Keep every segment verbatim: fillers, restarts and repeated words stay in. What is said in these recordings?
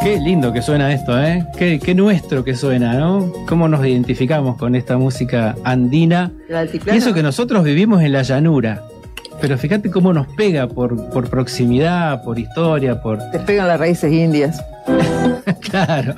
Qué lindo que suena esto, ¿eh? Qué, qué nuestro que suena, ¿no? Cómo nos identificamos con esta música andina. Y eso que nosotros vivimos en la llanura. Pero fíjate cómo nos pega por, por proximidad, por historia, por... Te pegan las raíces indias. Claro.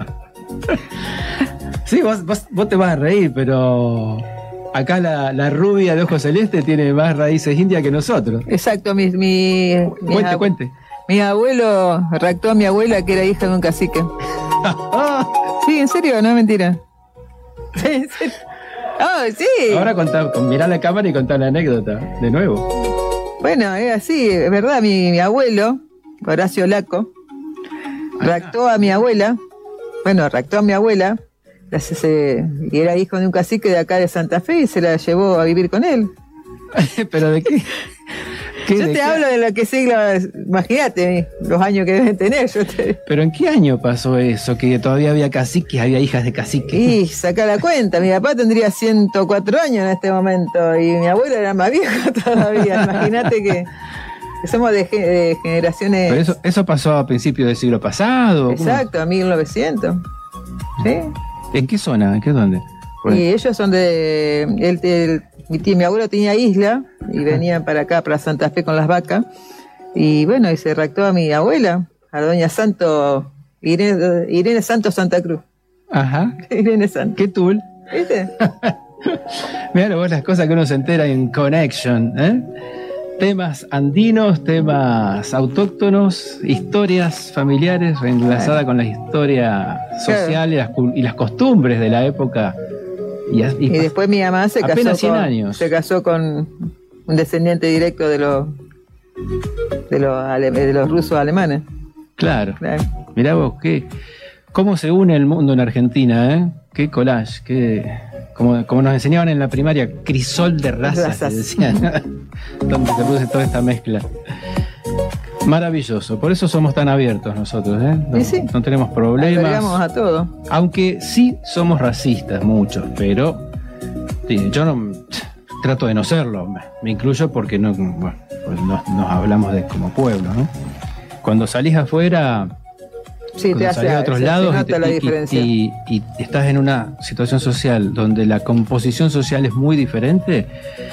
Sí, vos, vos, vos te vas a reír, pero... Acá la, la rubia de ojos celeste tiene más raíces indias que nosotros. Exacto, mi... mi cuente, mi cuente. Mi abuelo raptó a mi abuela, que era hija de un cacique. Sí, en serio, no es mentira. Sí, en serio. Oh, sí. Ahora contá, mirá la cámara y contá la anécdota, de nuevo. Bueno, es así, es verdad, mi, mi abuelo, Horacio Laco, raptó a mi abuela, bueno, raptó a mi abuela, se, y era hijo de un cacique de acá de Santa Fe y se la llevó a vivir con él. ¿Pero de qué? ¿Qué, yo te qué? hablo de lo que siglo, imagínate los años que deben tener. Yo te... ¿Pero en qué año pasó eso? Que todavía había caciques, había hijas de caciques. Y saca la cuenta, mi papá tendría ciento cuatro años en este momento y mi abuelo era más viejo todavía. Imagínate que, que somos de, de generaciones... ¿Pero eso, eso pasó a principios del siglo pasado? Exacto, ¿cómo? A mil novecientos. ¿Sí? ¿En qué zona? ¿En qué dónde? Pues... Y ellos son de... El, el, mi, tío, mi abuelo tenía isla y venían para acá, para Santa Fe con las vacas. Y bueno, y se raptó a mi abuela, a doña Santo, Irene, Irene Santo Santa Cruz. Ajá. Irene Santo. ¿Qué tool? ¿Viste? Mirá vos las cosas que uno se entera en Connection, ¿eh? Temas andinos, temas autóctonos, historias familiares enlazadas con la historia social, claro, y, las, y las costumbres de la época. Y, y, y después mi mamá se casó, cien con, años. se casó con un descendiente directo de los de los, ale, de los rusos alemanes. Claro. claro. Mirá vos, qué, cómo se une el mundo en Argentina, ¿eh? Qué collage, qué, como, como nos enseñaban en la primaria, crisol de razas, razas. Decían, donde se produce toda esta mezcla. Maravilloso, por eso somos tan abiertos nosotros, ¿eh? No, sí, sí. no tenemos problemas. Agregamos a todo. Aunque sí somos racistas, muchos, pero sí, yo no trato de no serlo, me, me incluyo porque no, bueno, pues nos, nos hablamos de como pueblo, ¿no? Cuando salís afuera, sí, cuando te salís hace, a otros se, lados se y, te, la y, diferencia. Y, y, y estás en una situación social donde la composición social es muy diferente.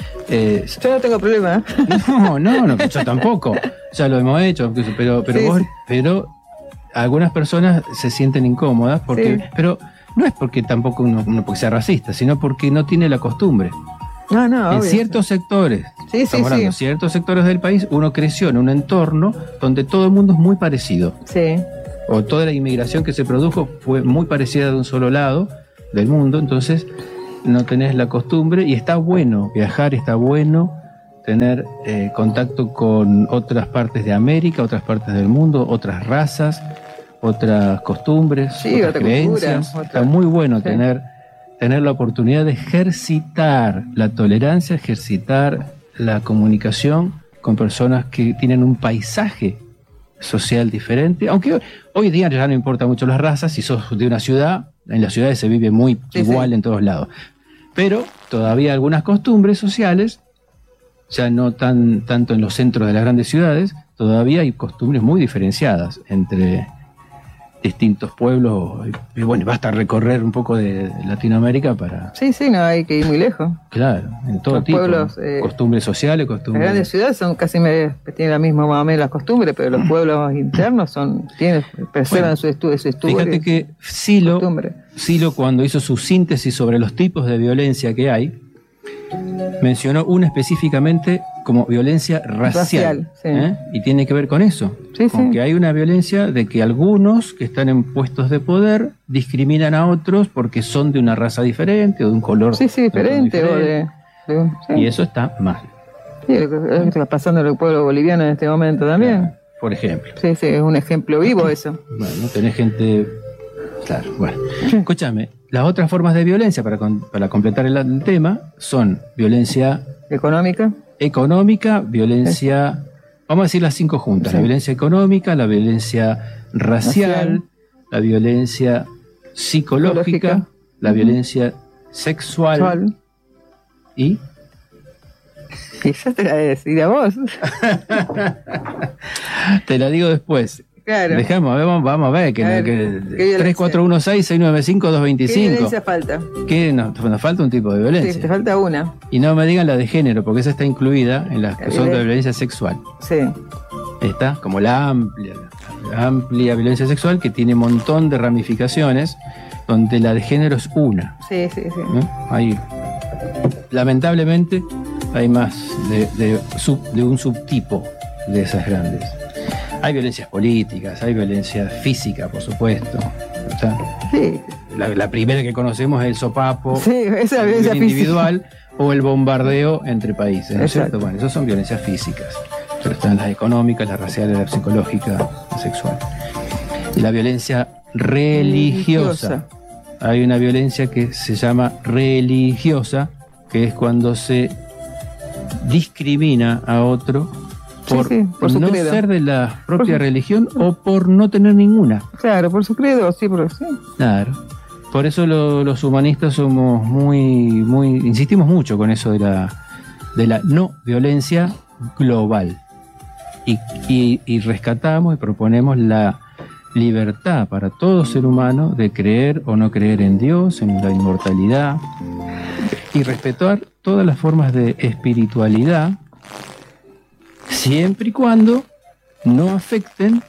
Eh, yo no tengo problema. No, no, no, yo tampoco. Ya lo hemos hecho, pero, pero, sí, vos, sí. pero algunas personas se sienten incómodas porque, sí. pero no es porque tampoco uno, uno porque sea racista, sino porque no tiene la costumbre. No, no. En obvio. ciertos sectores, sí, estamos sí, hablando, sí. ciertos sectores del país, uno creció en un entorno donde todo el mundo es muy parecido. Sí. O toda la inmigración que se produjo fue muy parecida de un solo lado del mundo, entonces no tenés la costumbre y está bueno viajar, está bueno tener eh, contacto con otras partes de América, otras partes del mundo, otras razas, otras costumbres, sí, otras otra creencias. Cultura, está otra... muy bueno sí. tener, tener la oportunidad de ejercitar la tolerancia, ejercitar la comunicación con personas que tienen un paisaje social diferente, aunque hoy día ya no importa mucho las razas, si sos de una ciudad, en las ciudades se vive muy sí, igual sí. en todos lados, pero todavía algunas costumbres sociales, ya no tan tanto en los centros de las grandes ciudades, todavía hay costumbres muy diferenciadas entre distintos pueblos, y bueno, basta recorrer un poco de Latinoamérica para... Sí, sí, no hay que ir muy lejos. Claro, en todo los tipo, pueblos, eh, costumbres sociales, costumbres... Las grandes ciudades son casi, me, tienen la misma más o menos las costumbres, pero los pueblos internos son tienen preservan bueno, su estudio, su estudio. Fíjate que Silo, Silo, cuando hizo su síntesis sobre los tipos de violencia que hay, mencionó una específicamente como violencia racial, racial sí. ¿eh? Y tiene que ver con eso, sí, con sí. que hay una violencia de que algunos que están en puestos de poder discriminan a otros porque son de una raza diferente o de un color sí, sí, diferente, diferente. O de, de, sí. Y eso está mal. Sí, es lo que está pasando en el pueblo boliviano en este momento también. Claro, por ejemplo. Sí, sí, es un ejemplo vivo eso. Bueno, tenés gente... Claro, bueno. Escúchame, las otras formas de violencia, para, para completar el, el tema, son violencia... ¿Económica? Económica, violencia... Sí. Vamos a decir las cinco juntas. Sí. La violencia económica, la violencia racial, racial. La violencia psicológica, psicológica. La uh-huh. violencia sexual. Sexual. ¿Y? Y yo te la voy a decir a vos. Te la digo después. Claro. Dejamos, vamos, vamos a ver, que, A ver, que tres cuatro uno seis, seis nueve cinco, dos dos cinco. ¿Qué violencia falta? ¿Qué? Nos, nos falta un tipo de violencia. Sí, te falta una. Y no me digan la de género, porque esa está incluida en las que son de violencia sexual. Sí. Está como la amplia, la amplia violencia sexual, que tiene un montón de ramificaciones, donde la de género es una. Sí, sí, sí. ¿No? Hay, lamentablemente hay más de, de, sub, de un subtipo de esas grandes. Hay violencias políticas, hay violencia física, por supuesto. O sea, sí. la, la primera que conocemos es el sopapo, sí, esa violencia individual física. O el bombardeo entre países, ¿no es cierto? Bueno, esas son violencias físicas. Pero están las económicas, las raciales, la psicológica, la sexual. Y la violencia religiosa. religiosa. Hay una violencia que se llama religiosa, que es cuando se discrimina a otro por, sí, sí, por no credo. ser de la propia por religión su... o por no tener ninguna. Claro, por su credo, sí, por sí. Claro. Por eso lo, los humanistas somos muy, muy, insistimos mucho con eso de la, de la no violencia global. Y, y, y rescatamos y proponemos la libertad para todo ser humano de creer o no creer en Dios, en la inmortalidad, y respetar todas las formas de espiritualidad, siempre y cuando no afecten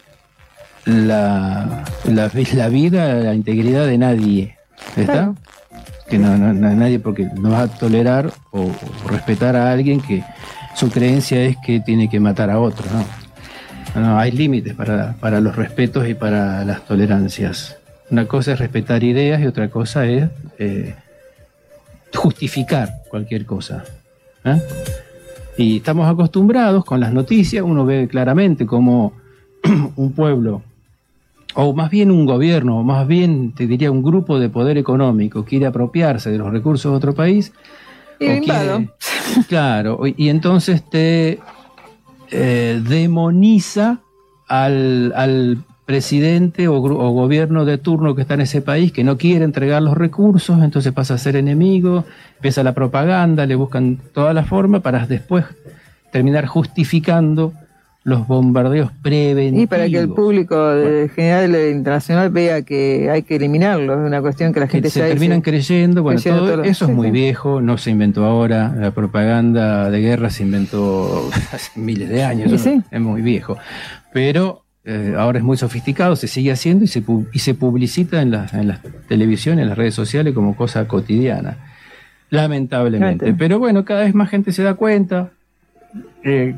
la, la, la vida, la integridad de nadie. ¿Está? Claro. Que no, no, no, nadie, porque no va a tolerar o, o respetar a alguien que su creencia es que tiene que matar a otro, ¿no? No, hay límites para, para los respetos y para las tolerancias. Una cosa es respetar ideas y otra cosa es eh, justificar cualquier cosa. ¿eh? Y estamos acostumbrados con las noticias, uno ve claramente cómo un pueblo, o más bien un gobierno, o más bien te diría un grupo de poder económico quiere apropiarse de los recursos de otro país. Y quiere, claro, y entonces te eh, demoniza al, al presidente o, o gobierno de turno que está en ese país, que no quiere entregar los recursos, entonces pasa a ser enemigo, empieza la propaganda, le buscan toda la forma para después terminar justificando los bombardeos preventivos. Y para que el público de general e internacional vea que hay que eliminarlos, es una cuestión que la gente que se terminan dice, creyendo, bueno, todo, todo eso es muy viejo, no se inventó ahora, la propaganda de guerra se inventó hace miles de años, ¿no? Sí. Es muy viejo, pero eh, ahora es muy sofisticado, se sigue haciendo y se, y se publicita en la, en la televisión, en las redes sociales como cosa cotidiana, lamentablemente. Lamentablemente. Pero bueno, cada vez más gente se da cuenta, eh,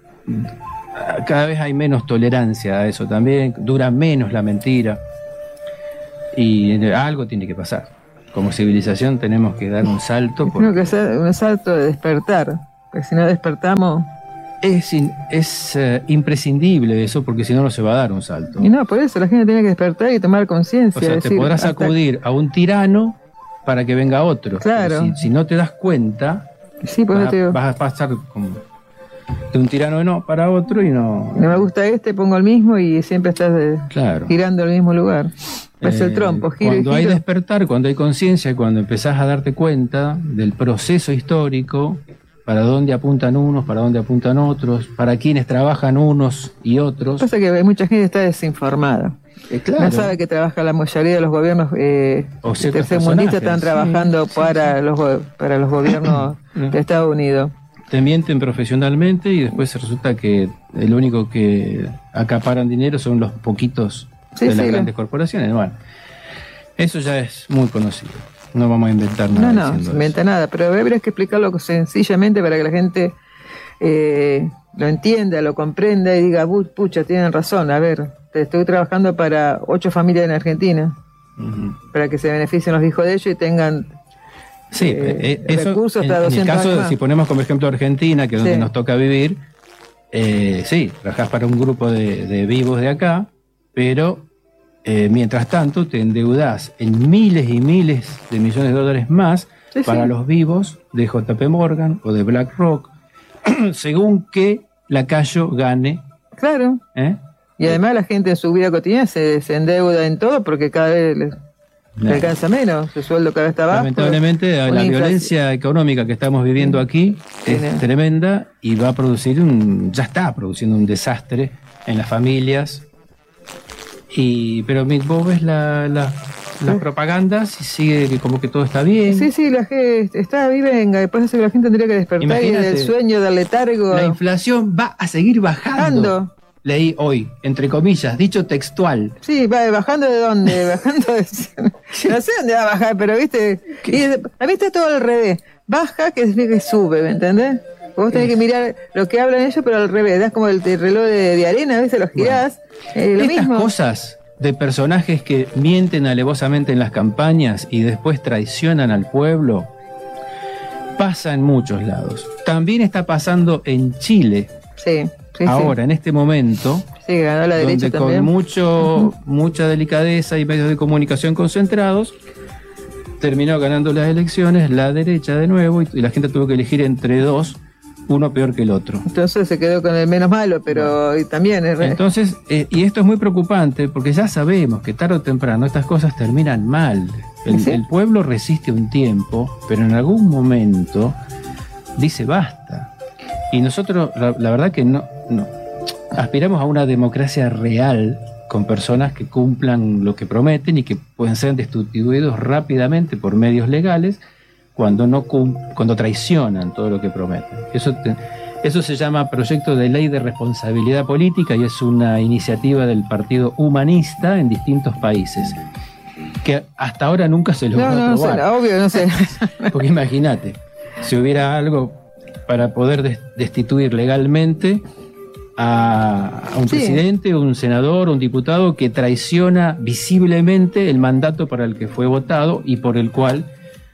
cada vez hay menos tolerancia a eso también, dura menos la mentira y algo tiene que pasar. Como civilización tenemos que dar un salto. Tengo que hacer un salto de despertar, porque si no despertamos... Es, in, es uh, imprescindible eso, porque si no, no se va a dar un salto. Y no, por eso la gente tiene que despertar y tomar conciencia. O sea, decir, te podrás acudir a un tirano para que venga otro. Claro. Si, si no te das cuenta, sí, pues vas, no te... vas a pasar como... de un tirano no para otro y no... No me gusta este, pongo el mismo y siempre estás de, claro. girando al mismo lugar. Es eh, el trompo, giro Cuando y hay giro. despertar, cuando hay conciencia, cuando empezás a darte cuenta del proceso histórico, para dónde apuntan unos, para dónde apuntan otros, para quiénes trabajan unos y otros. Pasa que mucha gente está desinformada. Eh, claro. No sabe que trabaja la mayoría de los gobiernos eh, tercermundistas, están trabajando sí, para, sí, sí. Los, para los gobiernos de Estados Unidos. Te mienten profesionalmente y después resulta que el único que acaparan dinero son los poquitos sí, de las sí, grandes lo... corporaciones. Bueno, eso ya es muy conocido. No vamos a inventar nada. No, no, se inventa eso. Nada, pero habría que explicarlo sencillamente para que la gente eh, lo entienda, lo comprenda y diga, pucha, tienen razón, a ver, te estoy trabajando para ocho familias en Argentina, uh-huh. para que se beneficien los hijos de ellos y tengan... Sí, eh, eso, recursos en, en el caso, de, si ponemos como ejemplo Argentina, que es donde sí. nos toca vivir, eh, sí, trabajás para un grupo de, de vivos de acá, pero eh, mientras tanto te endeudás en miles y miles de millones de dólares más sí, para sí. los vivos de J P Morgan o de BlackRock, según que Lacayo gane. Claro. ¿Eh? Y además la gente en su vida cotidiana se, se endeuda en todo porque cada vez... Les... le alcanza menos, el sueldo cada vez está bajo. Lamentablemente la inflación. Violencia económica que estamos viviendo aquí es sí, tremenda y va a producir un, ya está produciendo un desastre en las familias Y, pero vos ves la, la, las propagandas y sigue que como que todo está bien. Sí, sí, la gente está ahí, venga, después hace que la gente tendría que despertar. Imagínate, y del sueño, del letargo. La inflación va a seguir bajando. Ando. Leí hoy, entre comillas, dicho textual. Sí, va bajando de dónde, bajando de... No sé dónde va a bajar, pero viste, y, a mí está todo al revés. Baja, que significa que sube, ¿me entendés? Vos tenés que mirar lo que hablan ellos, pero al revés. Das como el, el reloj de, de arena, ¿viste? Los girás. Bueno, eh, lo estas mismo. Cosas de personajes que mienten alevosamente en las campañas y después traicionan al pueblo, pasa en muchos lados. También está pasando en Chile. Sí. Sí, ahora, sí. en este momento, sí, ganó la derecha donde también. con mucho, uh-huh. mucha delicadeza y medios de comunicación concentrados, terminó ganando las elecciones la derecha de nuevo y, y la gente tuvo que elegir entre dos, uno peor que el otro. Entonces se quedó con el menos malo, pero bueno. y también es re... Entonces, eh, y esto es muy preocupante porque ya sabemos que tarde o temprano estas cosas terminan mal. El, ¿sí? el pueblo resiste un tiempo, pero en algún momento dice basta. Y nosotros, la, la verdad que no, no, aspiramos a una democracia real con personas que cumplan lo que prometen y que pueden ser destituidos rápidamente por medios legales cuando no cuando traicionan todo lo que prometen. Eso, te, eso se llama Proyecto de Ley de Responsabilidad Política y es una iniciativa del Partido Humanista en distintos países, que hasta ahora nunca se logró no, no, aprobar. No, obvio, no sé. Porque imagínate, si hubiera algo para poder destituir legalmente a, a un sí. presidente, un senador, un diputado que traiciona visiblemente el mandato para el que fue votado y por el cual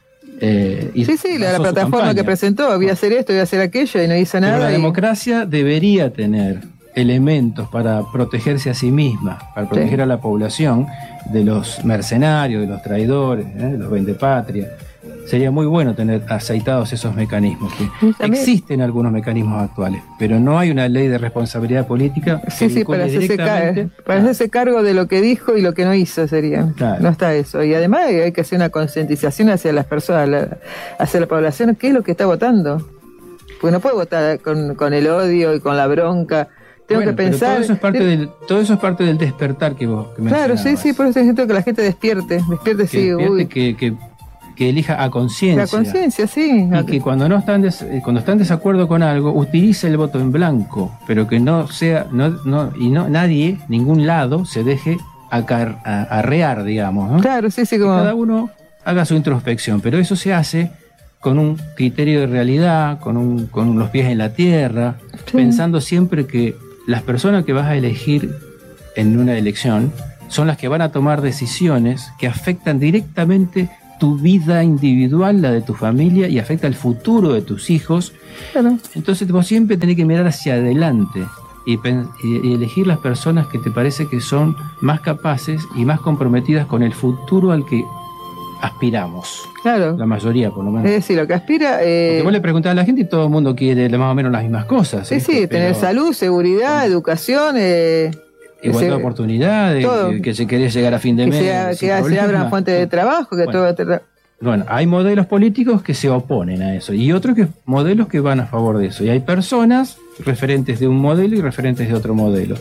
eh, sí, sí, la, la plataforma campaña. que presentó, voy a hacer esto, voy a hacer aquello y no hizo nada. Pero la y... democracia debería tener elementos para protegerse a sí misma, para proteger sí. a la población de los mercenarios, de los traidores, ¿eh? de los vendepatrias. Sería muy bueno tener aceitados esos mecanismos. Que existen algunos mecanismos actuales, pero no hay una ley de responsabilidad política. Sí, sí, para hacerse, car para hacerse cargo de lo que dijo y lo que no hizo sería. Claro. No está eso. Y además hay que hacer una concientización hacia las personas, la, hacia la población, qué es lo que está votando. Porque no puede votar con, con el odio y con la bronca. Tengo bueno, que pensar. Todo eso, es parte del, todo eso es parte del despertar que vos que Claro, sí, sí, por eso siento que la gente despierte. Despierte, que sí, despierte uy. que, que que elija a conciencia. La conciencia, sí. Y que cuando no están des, cuando están en desacuerdo con algo, utilice el voto en blanco, pero que no sea, no, no, y no nadie, ningún lado, se deje acar, a, arrear, digamos, ¿no? Claro, sí, sí, como. Que cada uno haga su introspección, pero eso se hace con un criterio de realidad, con un, con los pies en la tierra, sí. pensando siempre que las personas que vas a elegir en una elección son las que van a tomar decisiones que afectan directamente tu vida individual, la de tu familia, y afecta el futuro de tus hijos. Claro. Entonces vos siempre tenés que mirar hacia adelante y, y, y elegir las personas que te parece que son más capaces y más comprometidas con el futuro al que aspiramos. Claro. La mayoría, por lo menos. Es decir, lo que aspira... Eh... Porque vos le preguntás a la gente y todo el mundo quiere más o menos las mismas cosas. Sí, ¿sí? sí, tener pero... salud, seguridad, ¿sí? educación... Eh... Igualdad de oportunidades, que, que se quería llegar a fin de que mes. Se, que se abran fuentes de trabajo, que bueno, todo... Bueno, hay modelos políticos que se oponen a eso y otros que modelos que van a favor de eso. Y hay personas referentes de un modelo y referentes de otro modelo,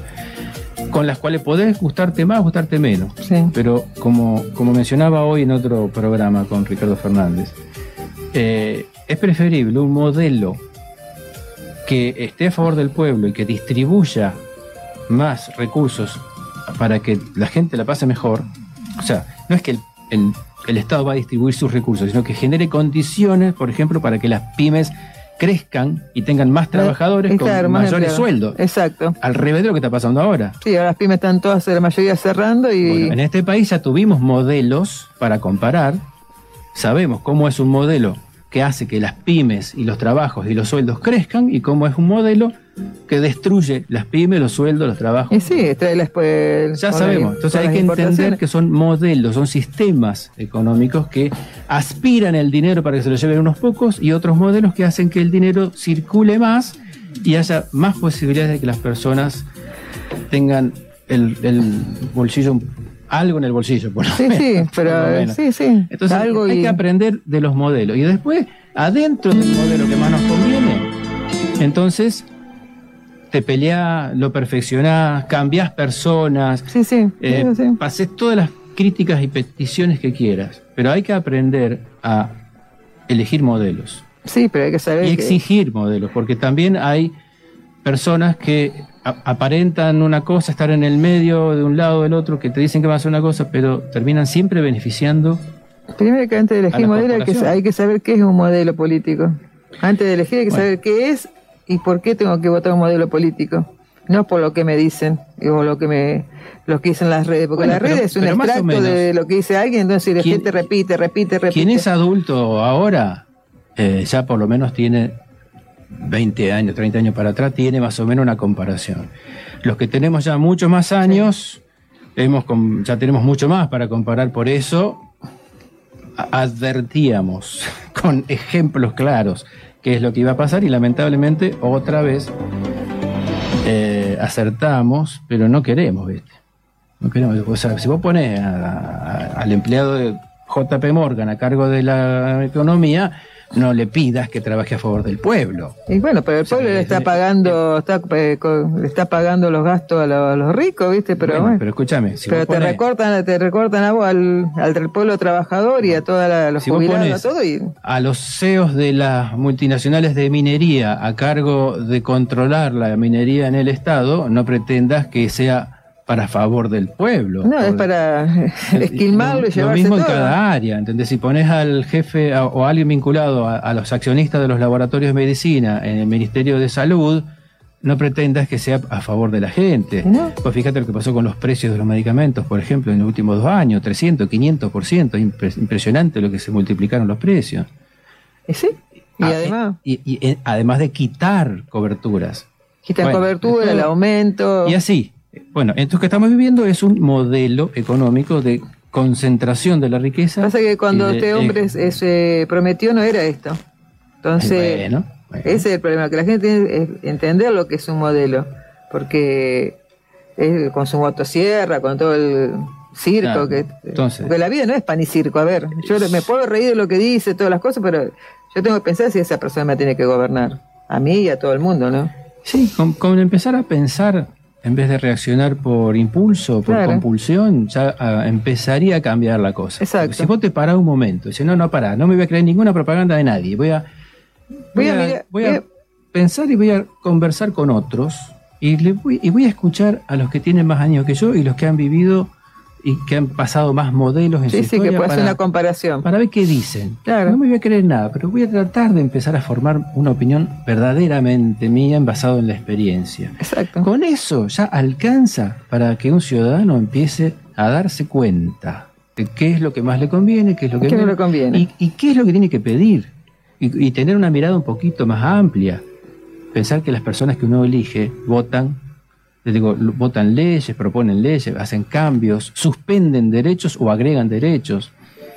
con las cuales podés gustarte más, gustarte menos. Sí. Pero como, como mencionaba hoy en otro programa con Ricardo Fernández, eh, es preferible un modelo que esté a favor del pueblo y que distribuya más recursos para que la gente la pase mejor. O sea, no es que el, el, el Estado va a distribuir sus recursos, sino que genere condiciones, por ejemplo, para que las pymes crezcan y tengan más trabajadores claro, con mayores empleado. sueldos. Exacto. Al revés de lo que está pasando ahora. Sí, ahora las pymes están todas, la mayoría cerrando y... Bueno, en este país ya tuvimos modelos para comparar. Sabemos cómo es un modelo que hace que las pymes y los trabajos y los sueldos crezcan y cómo es un modelo que destruye las pymes, los sueldos, los trabajos. Y sí, trae después. Ya sabemos. Entonces hay que entender que son modelos, son sistemas económicos que aspiran el dinero para que se lo lleven unos pocos y otros modelos que hacen que el dinero circule más y haya más posibilidades de que las personas tengan el, el bolsillo, algo en el bolsillo, por lo sí, menos. Sí, pero sí, sí. Entonces algo hay y... que aprender de los modelos y después, adentro del modelo que más nos conviene, entonces te peleás, lo perfeccionás, cambiás personas, sí, sí, eh, sí, sí. pasés todas las críticas y peticiones que quieras, pero hay que aprender a elegir modelos. Sí, pero hay que saber y que... exigir modelos, porque también hay personas que aparentan una cosa, estar en el medio de un lado o del otro, que te dicen que van a hacer una cosa, pero terminan siempre beneficiando. Primero que antes de elegir modelo hay que, hay que saber qué es un modelo político. Antes de elegir hay que bueno. saber qué es y por qué tengo que votar un modelo político. No por lo que me dicen o lo que me lo que dicen las redes, porque bueno, las redes es un extracto de lo que dice alguien, entonces la gente repite, repite, repite. Quien es adulto ahora, eh, ya por lo menos tiene veinte años, treinta años para atrás, tiene más o menos una comparación. Los que tenemos ya muchos más años, sí. hemos, ya tenemos mucho más para comparar, por eso advertíamos con ejemplos claros qué es lo que iba a pasar y lamentablemente otra vez eh, acertamos, pero no queremos, ¿viste? No queremos. O sea, si vos ponés a, a, al empleado de J P Morgan a cargo de la economía, no le pidas que trabaje a favor del pueblo. Y bueno, pero el pueblo o sea, le está pagando, está, eh, le está pagando los gastos a los, a los ricos, ¿viste? Pero bueno, bueno. Pero escúchame, si pero vos te ponés, recortan, te recortan a vos, al, al pueblo trabajador y a todos los si jubilados, a todo y... a los C E Os de las multinacionales de minería a cargo de controlar la minería en el Estado, no pretendas que sea para favor del pueblo. No, es para esquilmarlo y llevarse todo. Lo mismo en cada área, ¿entendés? Si pones al jefe a, o a alguien vinculado a, a los accionistas de los laboratorios de medicina en el Ministerio de Salud, no pretendas que sea a favor de la gente. ¿No? Pues fíjate lo que pasó con los precios de los medicamentos, por ejemplo, en los últimos dos años, trescientos, quinientos por ciento, impre, impresionante lo que se multiplicaron los precios. ¿Y sí? Y ah, además... Y, y, y además de quitar coberturas. Quitan bueno, cobertura, esto, el aumento... Y así... Bueno, esto que estamos viviendo es un modelo económico de concentración de la riqueza. Pasa que cuando de, este hombre eh, se prometió no era esto. Entonces, bueno, bueno. ese es el problema, que la gente tiene que entender lo que es un modelo, porque es con su motosierra, con todo el circo, claro, que entonces, porque la vida no es pan y circo. A ver, yo me puedo reír de lo que dice, todas las cosas, pero yo tengo que pensar si esa persona me tiene que gobernar, a mí y a todo el mundo, ¿no? Sí, con, con empezar a pensar... En vez de reaccionar por impulso, por claro. compulsión, ya uh, empezaría a cambiar la cosa. Exacto. Si vos te parás un momento, dices, no, no, pará, no me voy a creer ninguna propaganda de nadie, voy a, voy, voy a, a, voy a, voy a pensar y voy a conversar con otros y, le voy, y voy a escuchar a los que tienen más años que yo y los que han vivido y que han pasado más modelos en sí, su sí, historia. Sí, que puede para, hacer una comparación. Para ver qué dicen. Claro. No me voy a creer nada, pero voy a tratar de empezar a formar una opinión verdaderamente mía basada en la experiencia. Exacto. Con eso ya alcanza para que un ciudadano empiece a darse cuenta de qué es lo que más le conviene, qué es lo que ¿Qué no le conviene y, y qué es lo que tiene que pedir. Y, y tener una mirada un poquito más amplia. Pensar que las personas que uno elige votan Les digo, votan leyes, proponen leyes, hacen cambios, suspenden derechos o agregan derechos,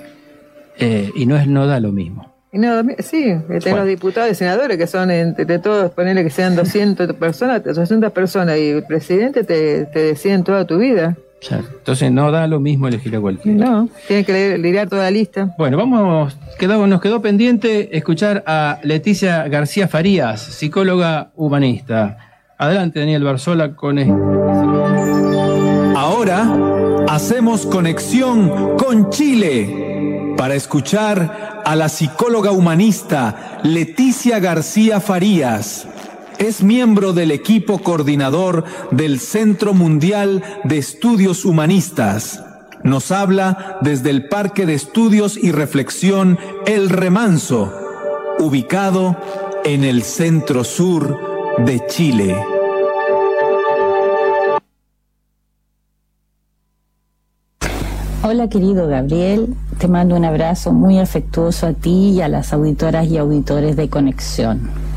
eh, y no es no da lo mismo. Y no, sí, tenemos bueno. diputados y senadores que son entre todos, ponerle que sean doscientas personas, doscientas personas, y el presidente te, te deciden toda tu vida. Claro. Entonces no da lo mismo elegir a cualquiera. No, tiene que lidiar toda la lista. Bueno, vamos, quedó, nos quedó pendiente escuchar a Leticia García Farías, psicóloga humanista. Adelante, Daniel Barzola, con esto. Ahora hacemos conexión con Chile para escuchar a la psicóloga humanista Leticia García Farías. Es miembro del equipo coordinador del Centro Mundial de Estudios Humanistas. Nos habla desde el Parque de Estudios y Reflexión El Remanso, ubicado en el centro sur de Chile. Hola, querido Gabriel, te mando un abrazo muy afectuoso a ti y a las auditoras y auditores de Conexión.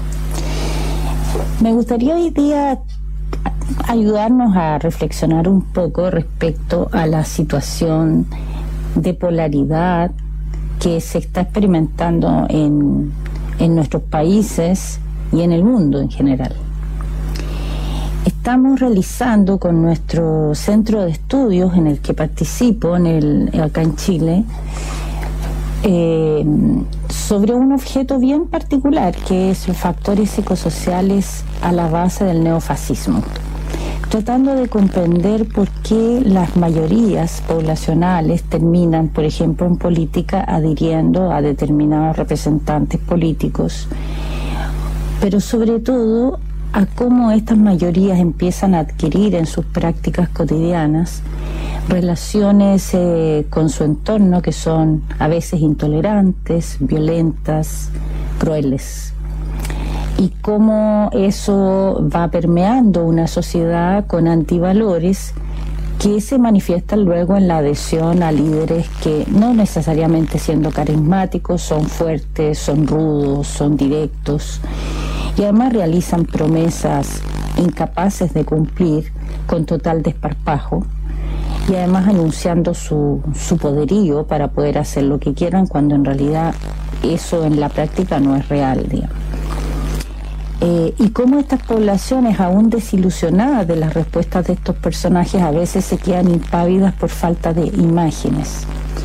Me gustaría hoy día ayudarnos a reflexionar un poco respecto a la situación de polaridad que se está experimentando en, en nuestros países y en el mundo en general. Estamos realizando con nuestro centro de estudios en el que participo en el, acá en Chile eh, sobre un objeto bien particular, que es los factores psicosociales a la base del neofascismo, tratando de comprender por qué las mayorías poblacionales terminan, por ejemplo, en política adhiriendo a determinados representantes políticos, pero sobre todo a cómo estas mayorías empiezan a adquirir en sus prácticas cotidianas relaciones eh, con su entorno que son a veces intolerantes, violentas, crueles, y cómo eso va permeando una sociedad con antivalores que se manifiestan luego en la adhesión a líderes que no necesariamente siendo carismáticos son fuertes, son rudos, son directos, y además realizan promesas incapaces de cumplir con total desparpajo, y además anunciando su, su poderío para poder hacer lo que quieran, cuando en realidad eso en la práctica no es real, digamos. Eh, y cómo estas poblaciones, aún desilusionadas de las respuestas de estos personajes, a veces se quedan impávidas por falta de imágenes.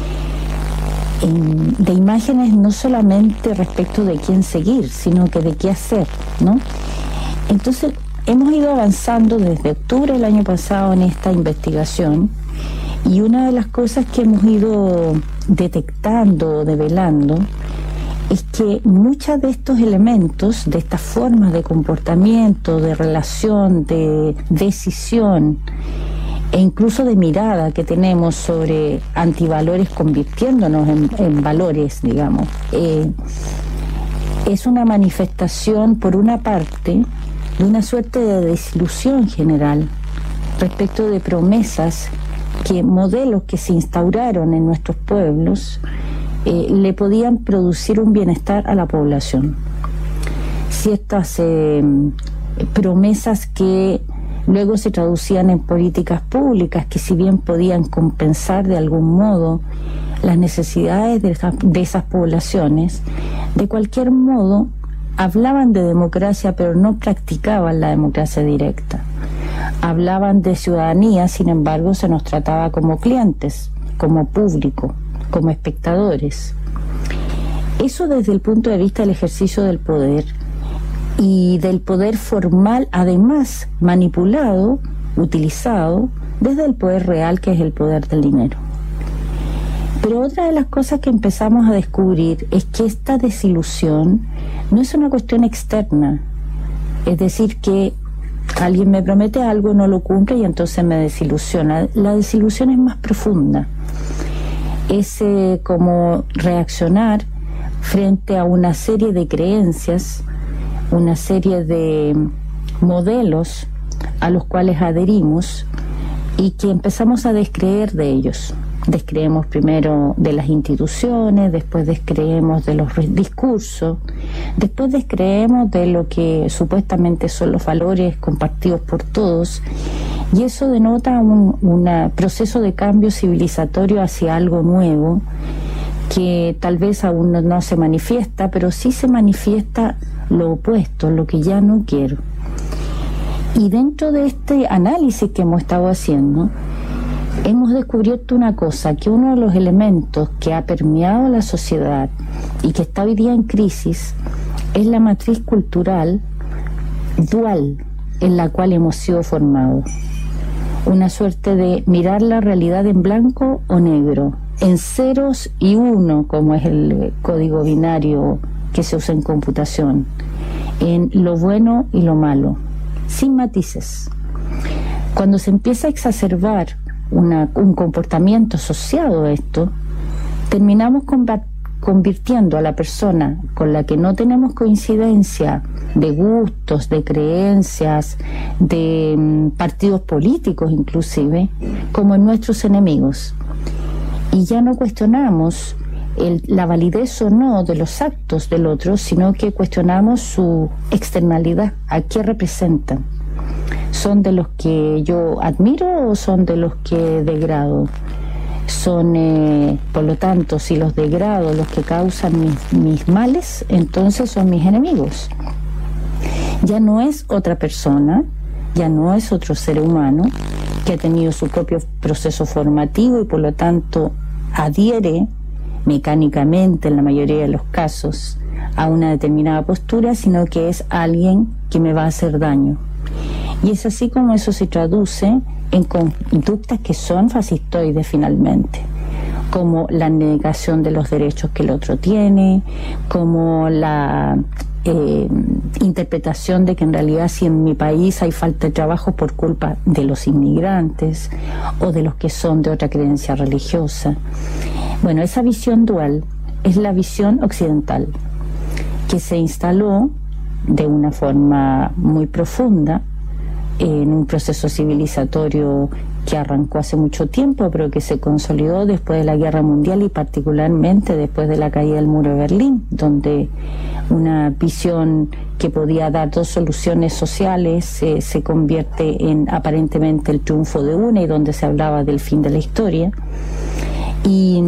En, de imágenes no solamente respecto de quién seguir, sino que de qué hacer, ¿no? Entonces, hemos ido avanzando desde octubre del año pasado en esta investigación, y una de las cosas que hemos ido detectando, develando, es que muchos de estos elementos, de estas formas de comportamiento, de relación, de decisión e incluso de mirada que tenemos sobre antivalores convirtiéndonos en, en valores, digamos, eh, es una manifestación, por una parte, de una suerte de desilusión general respecto de promesas, que modelos que se instauraron en nuestros pueblos eh, le podían producir un bienestar a la población. Ciertas eh, promesas que luego se traducían en políticas públicas que, si bien podían compensar de algún modo las necesidades de, esa, de esas poblaciones, de cualquier modo hablaban de democracia pero no practicaban la democracia directa. Hablaban de ciudadanía, sin embargo se nos trataba como clientes, como público, como espectadores. Eso desde el punto de vista del ejercicio del poder, y del poder formal, además manipulado, utilizado desde el poder real, que es el poder del dinero. Pero otra de las cosas que empezamos a descubrir es que esta desilusión no es una cuestión externa, es decir, que alguien me promete algo, no lo cumple y entonces me desilusiona. La desilusión es más profunda, es eh, como reaccionar frente a una serie de creencias, una serie de modelos a los cuales adherimos y que empezamos a descreer de ellos. Descreemos primero de las instituciones, después descreemos de los discursos, después descreemos de lo que supuestamente son los valores compartidos por todos, y eso denota un una proceso de cambio civilizatorio hacia algo nuevo que tal vez aún no, no se manifiesta, pero sí se manifiesta lo opuesto, lo que ya no quiero. Y dentro de este análisis que hemos estado haciendo, hemos descubierto una cosa, que uno de los elementos que ha permeado la sociedad y que está hoy día en crisis es la matriz cultural dual en la cual hemos sido formados. Una suerte de mirar la realidad en blanco o negro, en ceros y uno, como es el código binario que se usa en computación, en lo bueno y lo malo, sin matices. Cuando se empieza a exacerbar una, un comportamiento asociado a esto, terminamos convirtiendo a la persona con la que no tenemos coincidencia de gustos, de creencias, de um, partidos políticos inclusive, como en nuestros enemigos. Y ya no cuestionamos el, la validez o no de los actos del otro, sino que cuestionamos su externalidad, a qué representan. ¿Son de los que yo admiro o son de los que degrado? Son, eh, por lo tanto, si los degrado, los que causan mis, mis males, entonces son mis enemigos. Ya no es otra persona, ya no es otro ser humano que ha tenido su propio proceso formativo y por lo tanto adhiere mecánicamente en la mayoría de los casos a una determinada postura, sino que es alguien que me va a hacer daño. Y es así como eso se traduce en conductas que son fascistoides finalmente, como la negación de los derechos que el otro tiene, como la eh, interpretación de que en realidad si en mi país hay falta de trabajo por culpa de los inmigrantes o de los que son de otra creencia religiosa. Bueno, esa visión dual es la visión occidental, que se instaló de una forma muy profunda en un proceso civilizatorio que arrancó hace mucho tiempo, pero que se consolidó después de la Guerra Mundial y particularmente después de la caída del muro de Berlín, donde una visión que podía dar dos soluciones sociales eh, se convierte en aparentemente el triunfo de una, y donde se hablaba del fin de la historia. Y,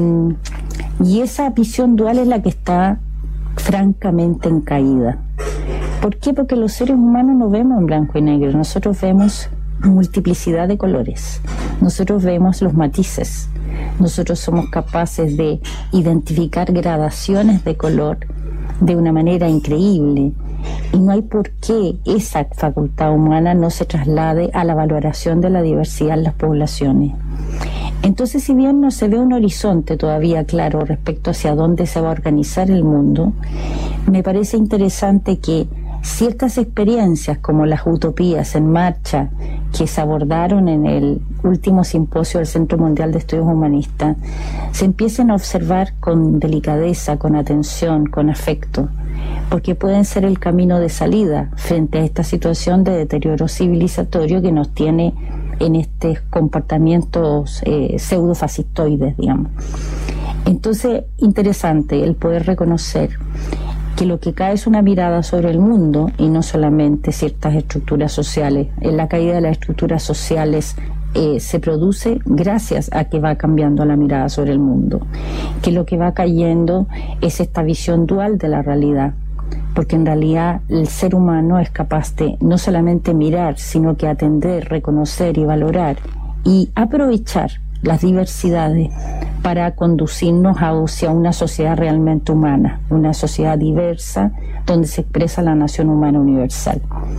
y esa visión dual es la que está francamente en caída. ¿Por qué? Porque los seres humanos no vemos en blanco y negro, nosotros vemos multiplicidad de colores, nosotros vemos los matices, nosotros somos capaces de identificar gradaciones de color de una manera increíble, y no hay por qué esa facultad humana no se traslade a la valoración de la diversidad en las poblaciones. Entonces, si bien no se ve un horizonte todavía claro respecto hacia dónde se va a organizar el mundo, me parece interesante que ciertas experiencias como las utopías en marcha que se abordaron en el último simposio del Centro Mundial de Estudios Humanistas se empiecen a observar con delicadeza, con atención, con afecto, porque pueden ser el camino de salida frente a esta situación de deterioro civilizatorio que nos tiene en estos comportamientos eh, pseudo-fascistoides, digamos. Entonces, interesante el poder reconocer que lo que cae es una mirada sobre el mundo y no solamente ciertas estructuras sociales. En la caída de las estructuras sociales eh, se produce gracias a que va cambiando la mirada sobre el mundo, que lo que va cayendo es esta visión dual de la realidad, porque en realidad el ser humano es capaz de no solamente mirar, sino que atender, reconocer y valorar y aprovechar las diversidades para conducirnos hacia una sociedad realmente humana, una sociedad diversa donde se expresa la nación humana universal.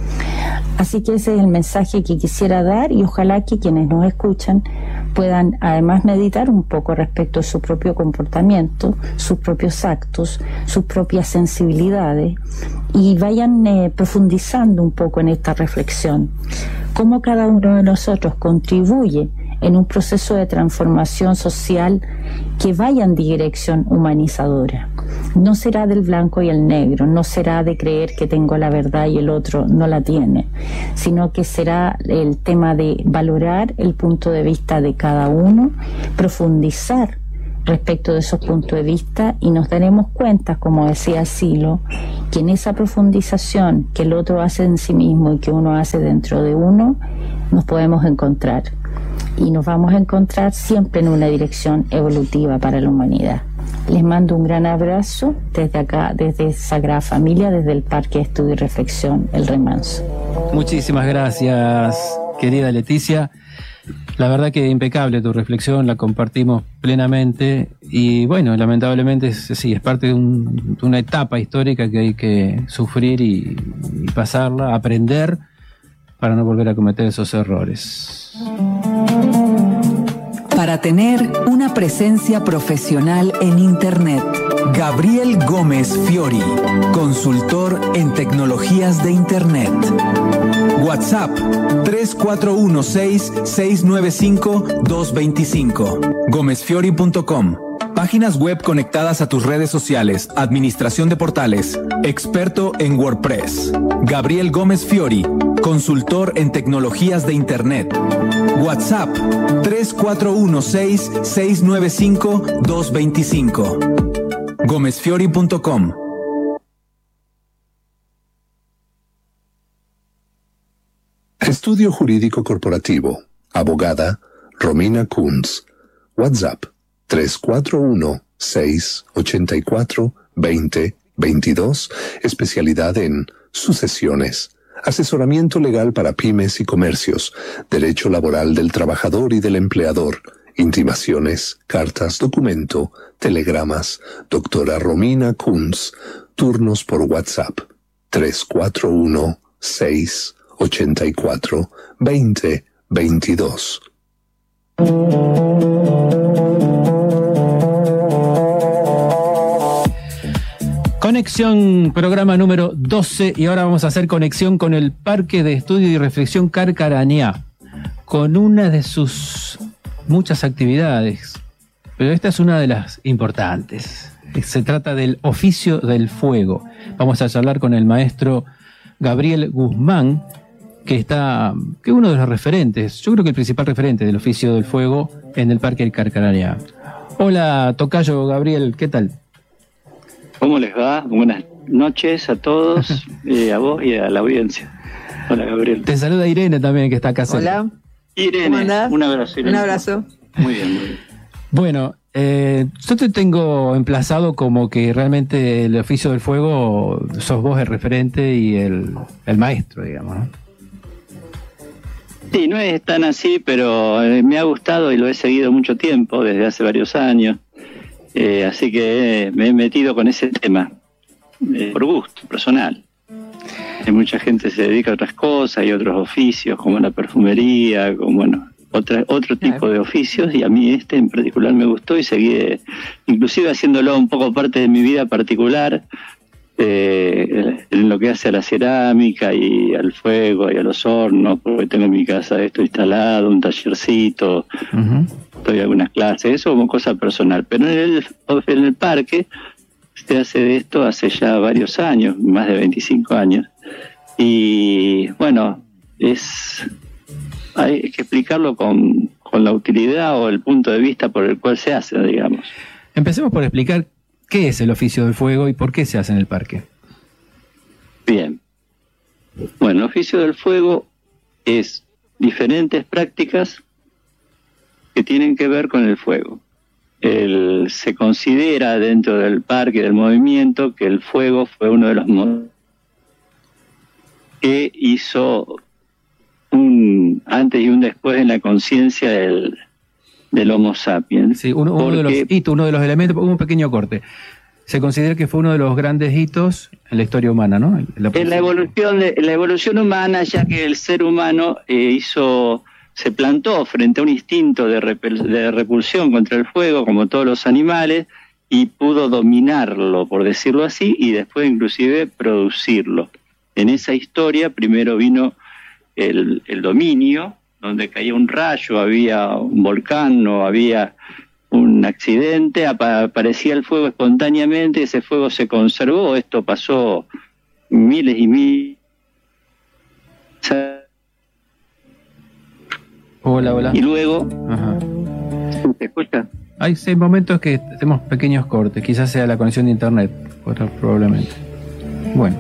Así que ese es el mensaje que quisiera dar, y ojalá que quienes nos escuchan puedan además meditar un poco respecto de su propio comportamiento, sus propios actos, sus propias sensibilidades, y vayan eh, profundizando un poco en esta reflexión. Cómo cada uno de nosotros contribuye en un proceso de transformación social que vaya en dirección humanizadora. No será del blanco y el negro, no será de creer que tengo la verdad y el otro no la tiene, sino que será el tema de valorar el punto de vista de cada uno, profundizar respecto de esos puntos de vista, y nos daremos cuenta, como decía Silo, que en esa profundización que el otro hace en sí mismo y que uno hace dentro de uno, nos podemos encontrar. Y nos vamos a encontrar siempre en una dirección evolutiva para la humanidad. Les mando un gran abrazo desde acá, desde Sagrada Familia, desde el Parque de Estudio y Reflexión El Remanso. Muchísimas gracias, querida Leticia. La verdad que impecable tu reflexión, la compartimos plenamente, y bueno, lamentablemente es, sí, es parte de, un, de una etapa histórica que hay que sufrir y, y pasarla, aprender para no volver a cometer esos errores. Para tener una presencia profesional en Internet, Gabriel Gómez Fiori, consultor en tecnologías de Internet. WhatsApp tres cuatro uno seis, seis nueve cinco, dos dos cinco. gómez fiori punto com. Páginas web conectadas a tus redes sociales, administración de portales, experto en WordPress. Gabriel Gómez Fiori, consultor en tecnologías de Internet. WhatsApp tres cuatro uno seis, seis nueve cinco, dos dos cinco. gómez fiori punto com. Estudio Jurídico Corporativo. Abogada Romina Kunz. WhatsApp tres cuatro uno seis, ocho cuatro, veinte, veintidós. Especialidad en sucesiones. Asesoramiento legal para pymes y comercios. Derecho laboral del trabajador y del empleador. Intimaciones, cartas, documento, telegramas, doctora Romina Kunz, turnos por WhatsApp, tres cuatro uno, seis ocho cuatro, dos cero dos dos. Conexión, programa número doce, y ahora vamos a hacer conexión con el Parque de Estudio y Reflexión Carcarañá, con una de sus muchas actividades, pero esta es una de las importantes. Se trata del oficio del fuego. Vamos a charlar con el maestro Gabriel Guzmán, que está, que es uno de los referentes, yo creo que el principal referente del oficio del fuego en el Parque del Carcarañá. Hola, tocayo Gabriel, ¿qué tal? ¿Cómo les va? Buenas noches a todos, eh, a vos y a la audiencia. Hola, Gabriel. Te saluda Irene también, que está acá. Hola. Irene, ¿Cómo andás? un abrazo, Irene. Un abrazo. Muy bien, muy bien. Bueno, eh, yo te tengo emplazado como que realmente el oficio del fuego sos vos el referente y el, el maestro, digamos, ¿no? Sí, no es tan así, pero eh, me ha gustado y lo he seguido mucho tiempo, desde hace varios años. Eh, así que eh, me he metido con ese tema, eh, por gusto, personal. Hay mucha gente que se dedica a otras cosas y otros oficios, como la perfumería, como bueno, otra, otro tipo claro. de oficios, y a mí este en particular me gustó y seguí, eh, inclusive haciéndolo un poco parte de mi vida particular, eh, en lo que hace a la cerámica y al fuego y a los hornos, porque tengo en mi casa esto instalado, un tallercito, uh-huh. Doy algunas clases, eso como cosa personal, pero en el, en el parque se hace de esto hace ya varios años, más de veinticinco años, y bueno, es hay que explicarlo con, con la utilidad o el punto de vista por el cual se hace, digamos. Empecemos por explicar qué es el oficio del fuego y por qué se hace en el parque. Bien. Bueno, el oficio del fuego es diferentes prácticas que tienen que ver con el fuego. El, se considera dentro del parque, del movimiento, que el fuego fue uno de los modos que hizo un antes y un después en la conciencia del, del Homo sapiens. Sí, uno, uno de los hitos, uno de los elementos, un pequeño corte. Se considera que fue uno de los grandes hitos en la historia humana, ¿no? La en la evolución, de, la evolución humana, ya que el ser humano eh, hizo... se plantó frente a un instinto de, repel, de repulsión contra el fuego, como todos los animales, y pudo dominarlo, por decirlo así, y después inclusive producirlo. En esa historia primero vino el, el dominio, donde caía un rayo, había un volcán o había un accidente, aparecía el fuego espontáneamente, ese fuego se conservó, esto pasó miles y miles. Hola, hola. Y luego... Ajá. ¿Te escucha? Hay seis momentos que tenemos pequeños cortes, quizás sea la conexión de internet, probablemente. Bueno.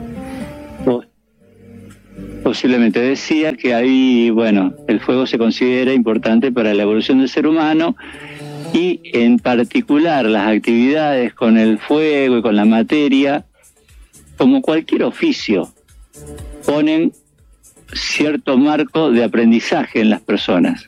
Posiblemente decía que ahí, bueno, el fuego se considera importante para la evolución del ser humano y en particular las actividades con el fuego y con la materia, como cualquier oficio, ponen cierto marco de aprendizaje en las personas.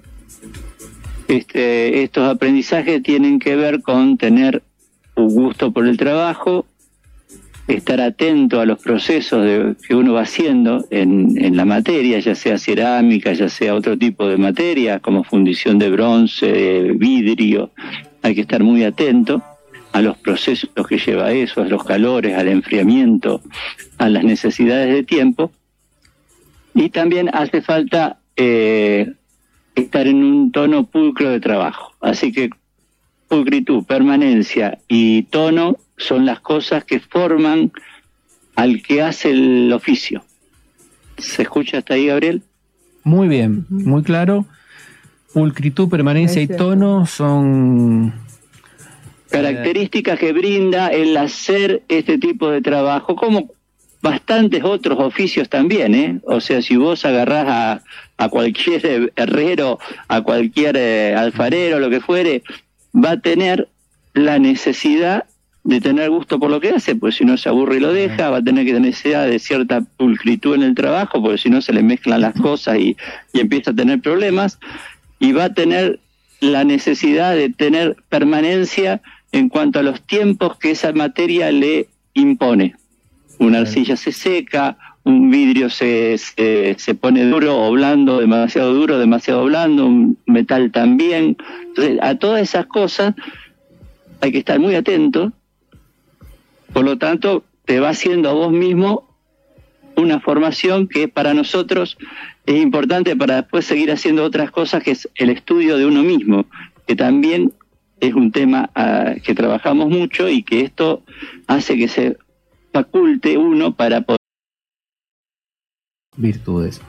Este, estos aprendizajes tienen que ver con tener un gusto por el trabajo, estar atento a los procesos de, que uno va haciendo en, en la materia, ya sea cerámica, ya sea otro tipo de materia, como fundición de bronce, de vidrio. Hay que estar muy atento a los procesos que lleva eso, a los calores, al enfriamiento, a las necesidades de tiempo. Y también hace falta eh, estar en un tono pulcro de trabajo. Así que pulcritud, permanencia y tono son las cosas que forman al que hace el oficio. ¿Se escucha hasta ahí, Gabriel? Muy bien, muy claro. Pulcritud, permanencia y tono son características que brinda el hacer este tipo de trabajo, como bastantes otros oficios también, ¿eh? O sea, si vos agarrás a, a cualquier herrero, a cualquier eh, alfarero, lo que fuere, va a tener la necesidad de tener gusto por lo que hace, pues si no se aburre y lo deja, va a tener que tener necesidad de cierta pulcritud en el trabajo, porque si no se le mezclan las cosas y, y empieza a tener problemas, y va a tener la necesidad de tener permanencia en cuanto a los tiempos que esa materia le impone. Una arcilla se seca, un vidrio se, se, se pone duro o blando, demasiado duro, demasiado blando, un metal también. Entonces, a todas esas cosas hay que estar muy atento. Por lo tanto, te va haciendo a vos mismo una formación que para nosotros es importante para después seguir haciendo otras cosas, que es el estudio de uno mismo, que también es un tema uh, que trabajamos mucho y que esto hace que se faculte uno para poder... Virtudes.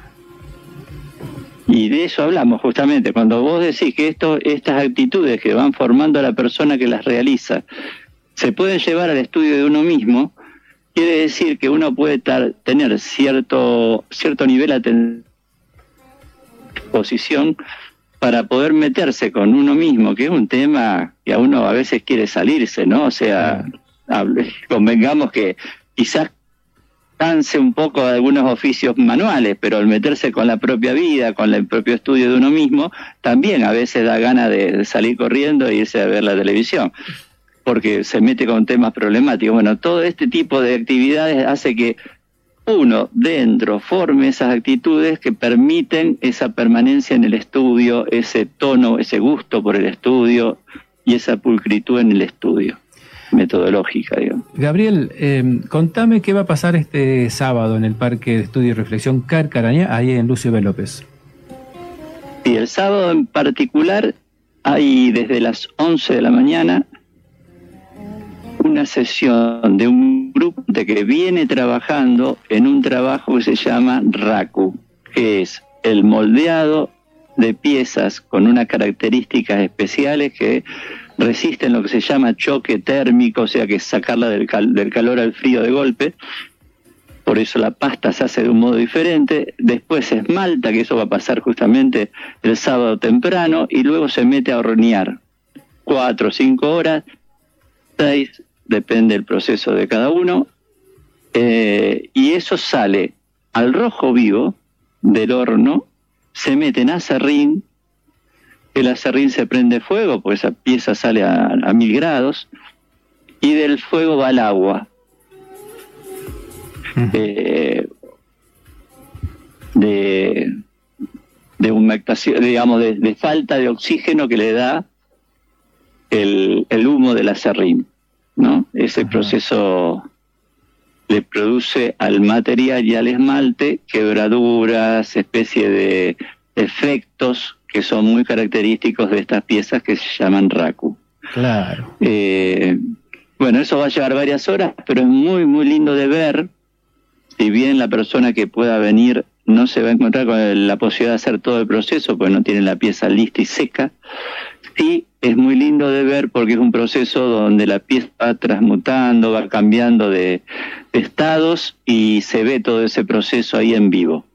Y de eso hablamos justamente, cuando vos decís que esto, estas actitudes que van formando a la persona que las realiza se pueden llevar al estudio de uno mismo, quiere decir que uno puede tar, tener cierto, cierto nivel de atención, posición para poder meterse con uno mismo, que es un tema que a uno a veces quiere salirse, ¿no? O sea, hable, convengamos que quizás canse un poco de algunos oficios manuales, pero al meterse con la propia vida, con el propio estudio de uno mismo, también a veces da ganas de salir corriendo e irse a ver la televisión, porque se mete con temas problemáticos. Bueno, todo este tipo de actividades hace que uno dentro forme esas actitudes que permiten esa permanencia en el estudio, ese tono, ese gusto por el estudio y esa pulcritud en el estudio, metodológica, digamos. Gabriel, eh, contame qué va a pasar este sábado en el Parque de Estudio y Reflexión Carcarañá, ahí en Lucio B. López. Sí, el sábado en particular hay desde las once de la mañana una sesión de un grupo de que viene trabajando en un trabajo que se llama Raku, que es el moldeado de piezas con unas características especiales que resisten lo que se llama choque térmico, o sea que es sacarla del, cal del calor al frío de golpe. Por eso la pasta se hace de un modo diferente. Después se esmalta, que eso va a pasar justamente el sábado temprano, y luego se mete a hornear cuatro o cinco horas, seis, depende del proceso de cada uno, eh, y eso sale al rojo vivo del horno, se mete en aserrín, el aserrín se prende fuego, porque esa pieza sale a, a mil grados, y del fuego va al agua. Uh-huh. eh, de, de humectación, digamos, de, de falta de oxígeno que le da el, el humo del aserrín, ¿no? Ese uh-huh. proceso le produce al material y al esmalte quebraduras, especie de efectos que son muy característicos de estas piezas que se llaman raku. Claro. Eh, bueno, eso va a llevar varias horas, pero es muy, muy lindo de ver. Si bien la persona que pueda venir no se va a encontrar con la posibilidad de hacer todo el proceso, porque no tiene la pieza lista y seca, sí es muy lindo de ver porque es un proceso donde la pieza va transmutando, va cambiando de, de estados y se ve todo ese proceso ahí en vivo.